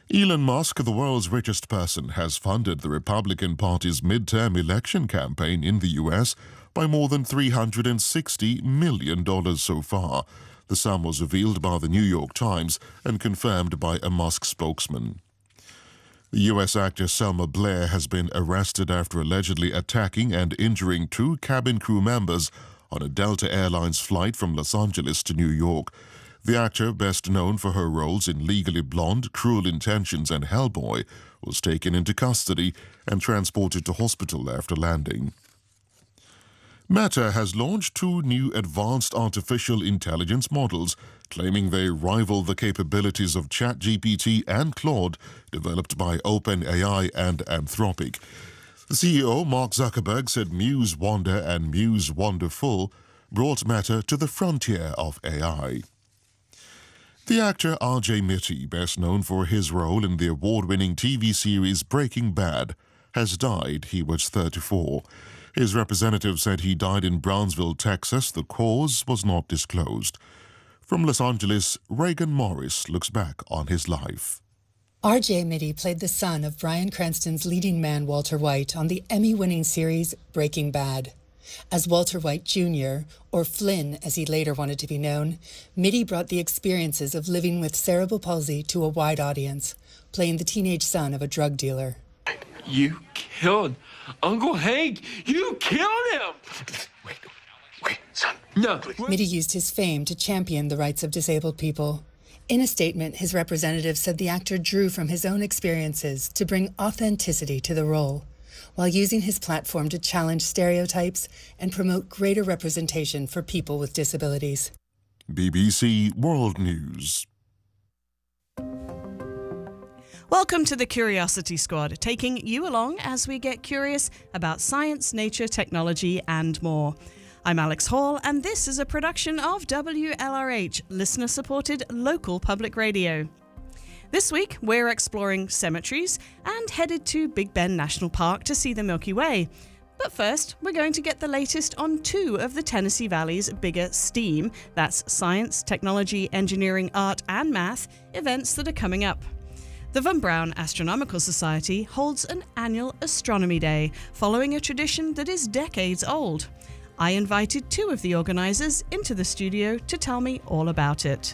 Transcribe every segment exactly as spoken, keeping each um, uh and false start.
Elon Musk, the world's richest person, has funded the Republican Party's midterm election campaign in the U S by more than three hundred sixty million dollars so far. The sum was revealed by the New York Times and confirmed by a Musk spokesman. The U S actor Selma Blair has been arrested after allegedly attacking and injuring two cabin crew members on a Delta Airlines flight from Los Angeles to New York. The actor, best known for her roles in Legally Blonde, Cruel Intentions, and Hellboy, was taken into custody and transported to hospital after landing. Meta has launched two new advanced artificial intelligence models, claiming they rival the capabilities of ChatGPT and Claude, developed by OpenAI and Anthropic. The C E O, Mark Zuckerberg, said Muse Wonder and Muse Wonderful brought Meta to the frontier of A I. The actor R J Mitte, best known for his role in the award-winning T V series Breaking Bad, has died. He was thirty-four. His representative said he died in Brownsville, Texas. The cause was not disclosed. From Los Angeles, Reagan Morris looks back on his life. R J Mitte played the son of Bryan Cranston's leading man Walter White on the Emmy-winning series Breaking Bad. As Walter White Junior, or Flynn as he later wanted to be known, Mitte brought the experiences of living with cerebral palsy to a wide audience, playing the teenage son of a drug dealer. You killed Uncle Hank! You killed him! Wait, wait, son. No. Mitte used his fame to champion the rights of disabled people. In a statement, his representative said the actor drew from his own experiences to bring authenticity to the role, while using his platform to challenge stereotypes and promote greater representation for people with disabilities. B B C World News. Welcome to the Curiosity Squad, taking you along as we get curious about science, nature, technology, and more. I'm Alex Hall, and this is a production of W L R H, listener-supported local public radio. This week, we're exploring cemeteries and headed to Big Bend National Park to see the Milky Way. But first, we're going to get the latest on two of the Tennessee Valley's bigger STEAM, that's science, technology, engineering, art, and math, events that are coming up. The Von Braun Astronomical Society holds an annual Astronomy Day, following a tradition that is decades old. I invited two of the organisers into the studio to tell me all about it.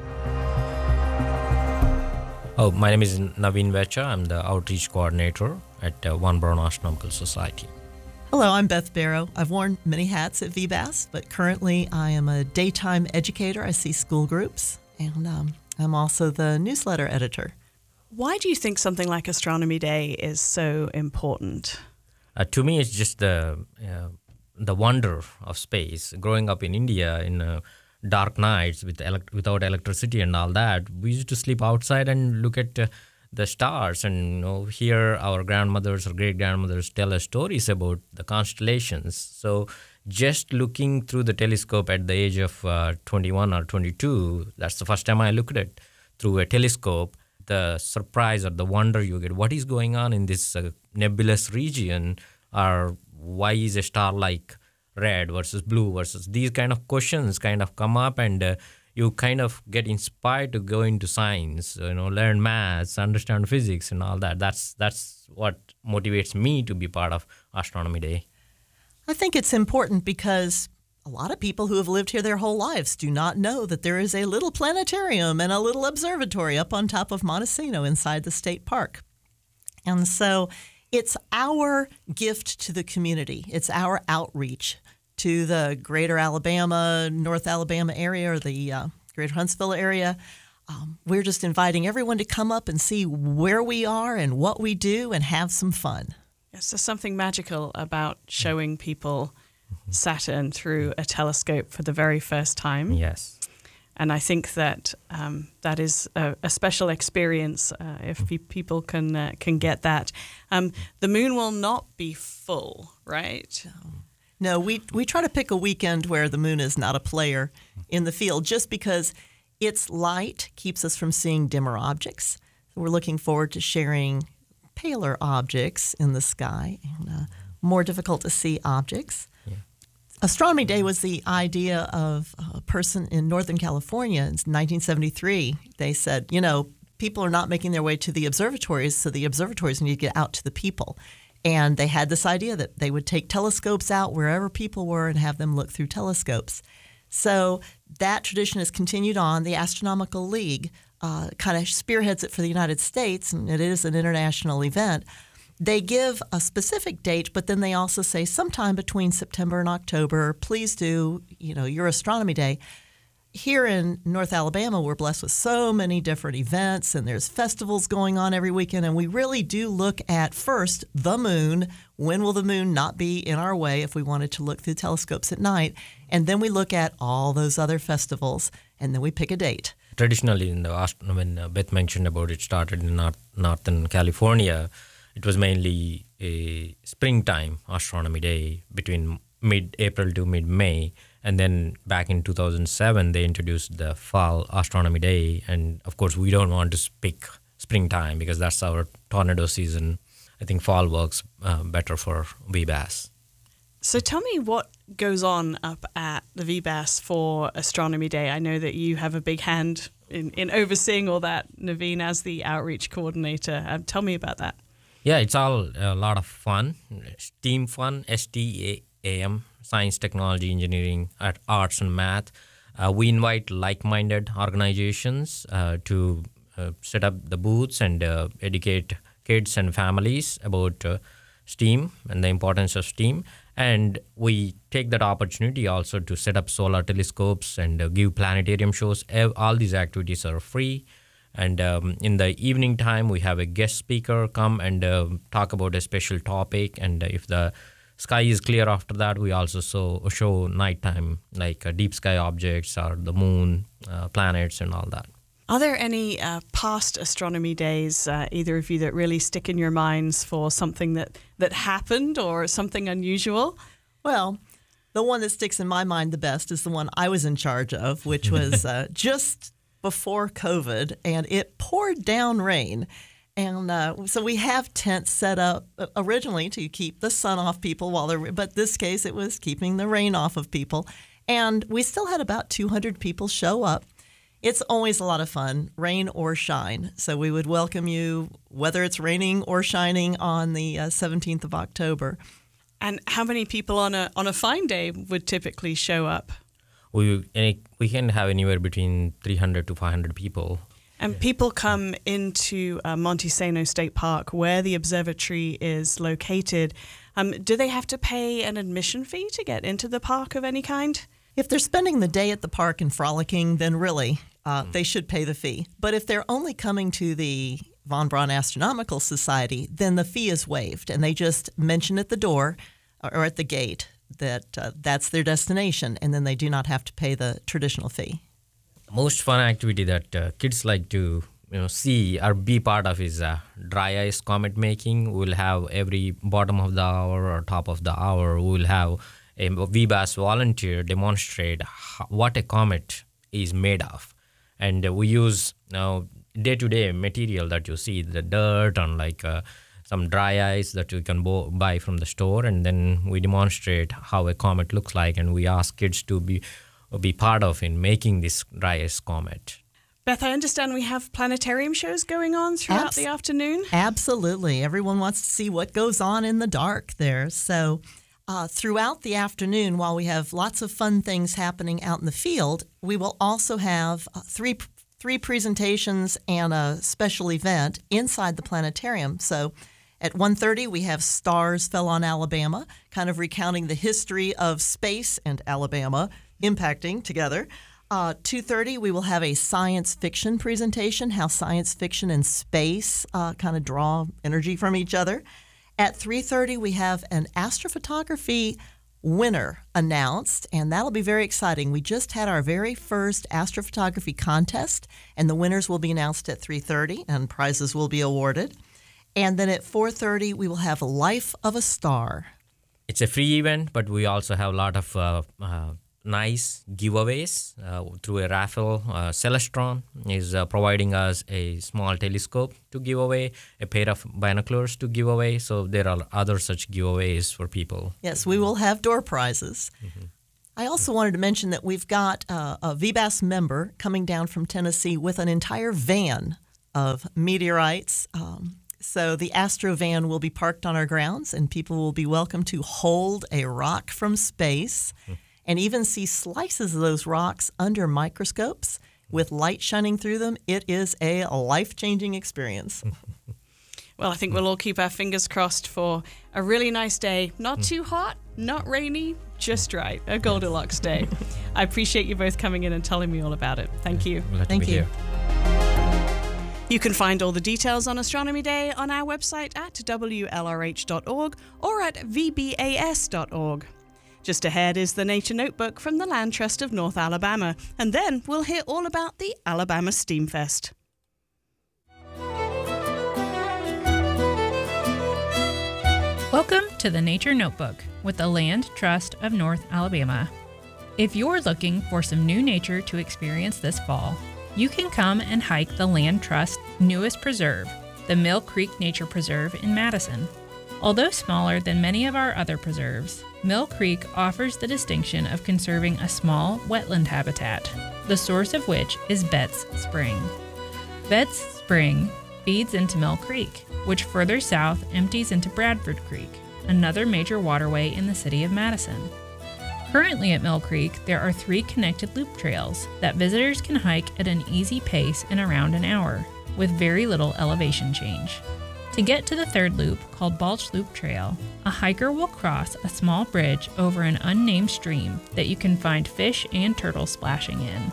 Oh, my name is Naveen Vecha. I'm the outreach coordinator at uh, Von Braun Astronomical Society. Hello, I'm Beth Barrow. I've worn many hats at V B A S, but currently I am a daytime educator. I see school groups, and um, I'm also the newsletter editor. Why do you think something like Astronomy Day is so important? Uh, to me, it's just the uh, the wonder of space. Growing up in India in uh, dark nights with elect- without electricity and all that, we used to sleep outside and look at uh, the stars and you know hear our grandmothers or great grandmothers tell us stories about the constellations. So just looking through the telescope at the age of uh, twenty-one or twenty-two, that's the first time I looked at it through a telescope. The surprise or the wonder you get, what is going on in this uh, nebulous region, or why is a star like red versus blue versus these kind of questions kind of come up, and uh, you kind of get inspired to go into science, you know, learn maths, understand physics and all that. That's that's what motivates me to be part of Astronomy Day. I think it's important because a lot of people who have lived here their whole lives do not know that there is a little planetarium and a little observatory up on top of Montesino inside the state park. And so it's our gift to the community. It's our outreach to the greater Alabama, North Alabama area, or the uh, greater Huntsville area. Um, we're just inviting everyone to come up and see where we are and what we do and have some fun. Yes, there's something magical about showing people Saturn through a telescope for the very first time. Yes. And I think that um, that is a, a special experience uh, if pe- people can uh, can get that. Um, the moon will not be full, right? No, we we try to pick a weekend where the moon is not a player in the field, just because its light keeps us from seeing dimmer objects. So we're looking forward to sharing paler objects in the sky and uh, more difficult to see objects. Astronomy Day was the idea of a person in Northern California in nineteen seventy-three. They said, you know, people are not making their way to the observatories, so the observatories need to get out to the people. And they had this idea that they would take telescopes out wherever people were and have them look through telescopes. So that tradition has continued on. The Astronomical League uh, kind of spearheads it for the United States, and it is an international event. They give a specific date, but then they also say sometime between September and October, please do, you know, your Astronomy Day. Here in North Alabama, we're blessed with so many different events, and there's festivals going on every weekend, and we really do look at, first, the moon. When will the moon not be in our way if we wanted to look through telescopes at night? And then we look at all those other festivals, and then we pick a date. Traditionally, in the ast- when uh, Beth mentioned about it started in North, Northern California, it was mainly a springtime astronomy day between mid-April to mid-May. And then back in two thousand seven, they introduced the fall astronomy day. And of course, we don't want to pick springtime because that's our tornado season. I think fall works uh, better for V B A S. So tell me what goes on up at the V B A S for Astronomy Day. I know that you have a big hand in, in overseeing all that, Naveen, as the outreach coordinator. Um, tell me about that. Yeah, it's all a lot of fun. STEAM fun, S T A M, science, technology, engineering, art, arts, and math. Uh, we invite like-minded organizations uh, to uh, set up the booths and uh, educate kids and families about uh, STEAM and the importance of STEAM. And we take that opportunity also to set up solar telescopes and uh, give planetarium shows. All these activities are free. And um, in the evening time, we have a guest speaker come and uh, talk about a special topic. And uh, if the sky is clear after that, we also so, show nighttime, like uh, deep sky objects or the moon, uh, planets, and all that. Are there any uh, past astronomy days, uh, either of you, that really stick in your minds for something that, that happened or something unusual? Well, the one that sticks in my mind the best is the one I was in charge of, which was uh, just before COVID, and it poured down rain. And uh, so we have tents set up originally to keep the sun off people while they're, but this case it was keeping the rain off of people. And we still had about two hundred people show up. It's always a lot of fun, rain or shine. So we would welcome you, whether it's raining or shining, on the uh, seventeenth of October. And how many people on a on a fine day would typically show up? We any, we can have anywhere between three hundred to five hundred people. And people come into uh, Montesano State Park, where the observatory is located. Um, do they have to pay an admission fee to get into the park of any kind? If they're spending the day at the park and frolicking, then really, uh, mm. they should pay the fee. But if they're only coming to the Von Braun Astronomical Society, then the fee is waived, and they just mention at the door or at the gate that uh, that's their destination, and then they do not have to pay the traditional fee. Most fun activity that uh, kids like to you know see or be part of is uh, dry ice comet making. We'll have every bottom of the hour or top of the hour, we'll have a V B A S volunteer demonstrate how, what a comet is made of. And uh, we use you know, day-to-day material that you see, the dirt and like uh, some dry ice that you can bo- buy from the store, and then we demonstrate how a comet looks like, and we ask kids to be be part of in making this dry ice comet. Beth, I understand we have planetarium shows going on throughout Abs- the afternoon. Absolutely. Everyone wants to see what goes on in the dark there. So uh, throughout the afternoon, while we have lots of fun things happening out in the field, we will also have uh, three three presentations and a special event inside the planetarium. So at one thirty, we have Stars Fell on Alabama, kind of recounting the history of space and Alabama impacting together. Uh, two thirty, we will have a science fiction presentation, how science fiction and space uh, kind of draw energy from each other. At three thirty, we have an astrophotography winner announced, and that'll be very exciting. We just had our very first astrophotography contest, and the winners will be announced at three thirty, and prizes will be awarded. And then at four thirty, we will have Life of a Star. It's a free event, but we also have a lot of uh, uh, nice giveaways uh, through a raffle. Uh, Celestron is uh, providing us a small telescope to give away, a pair of binoculars to give away. So there are other such giveaways for people. Yes, we will have door prizes. Mm-hmm. I also wanted to mention that we've got uh, a V B A S member coming down from Tennessee with an entire van of meteorites. Um, so the Astrovan will be parked on our grounds, and people will be welcome to hold a rock from space and even see slices of those rocks under microscopes with light shining through them. It is a life-changing experience. Well, I think we'll all keep our fingers crossed for a really nice day. Not too hot, not rainy, just right. A Goldilocks day. I appreciate you both coming in and telling me all about it. Thank you. Glad to Thank be you. here. You can find all the details on Astronomy Day on our website at w l r h dot org or at v b a s dot org. Just ahead is the Nature Notebook from the Land Trust of North Alabama, and then we'll hear all about the Alabama Steamfest. Welcome to the Nature Notebook with the Land Trust of North Alabama. If you're looking for some new nature to experience this fall, you can come and hike the Land Trust's newest preserve, the Mill Creek Nature Preserve in Madison. Although smaller than many of our other preserves, Mill Creek offers the distinction of conserving a small wetland habitat, the source of which is Betts Spring. Betts Spring feeds into Mill Creek, which further south empties into Bradford Creek, another major waterway in the city of Madison. Currently at Mill Creek, there are three connected loop trails that visitors can hike at an easy pace in around an hour, with very little elevation change. To get to the third loop, called Balch Loop Trail, a hiker will cross a small bridge over an unnamed stream that you can find fish and turtles splashing in.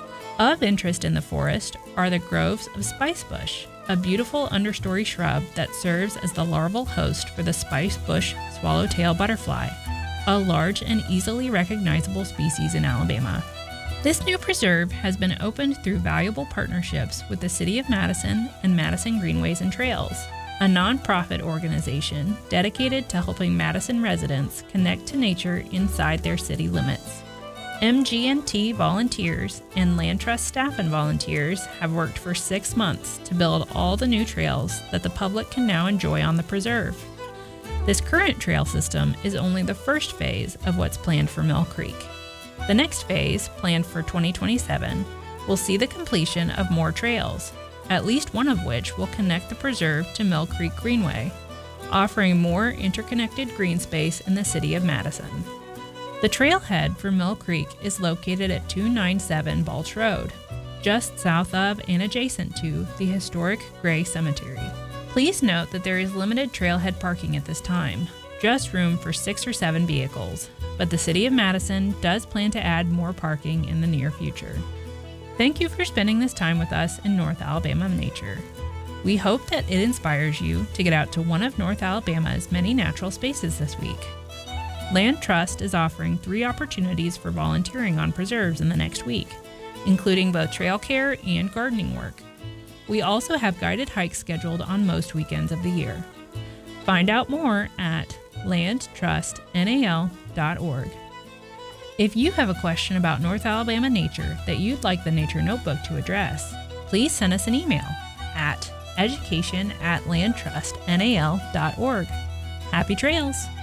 Of interest in the forest are the groves of spicebush, a beautiful understory shrub that serves as the larval host for the spicebush swallowtail butterfly, a large and easily recognizable species in Alabama. This new preserve has been opened through valuable partnerships with the City of Madison and Madison Greenways and Trails, a nonprofit organization dedicated to helping Madison residents connect to nature inside their city limits. M G N T volunteers and Land Trust staff and volunteers have worked for six months to build all the new trails that the public can now enjoy on the preserve. This current trail system is only the first phase of what's planned for Mill Creek. The next phase, planned for twenty twenty-seven, will see the completion of more trails, at least one of which will connect the preserve to Mill Creek Greenway, offering more interconnected green space in the city of Madison. The trailhead for Mill Creek is located at two ninety-seven Balch Road, just south of and adjacent to the historic Gray Cemetery. Please note that there is limited trailhead parking at this time, just room for six or seven vehicles, but the City of Madison does plan to add more parking in the near future. Thank you for spending this time with us in North Alabama nature. We hope that it inspires you to get out to one of North Alabama's many natural spaces this week. Land Trust is offering three opportunities for volunteering on preserves in the next week, including both trail care and gardening work. We also have guided hikes scheduled on most weekends of the year. Find out more at land trust n a l dot org. If you have a question about North Alabama nature that you'd like the Nature Notebook to address, please send us an email at education at land trust n a l dot org. Happy trails!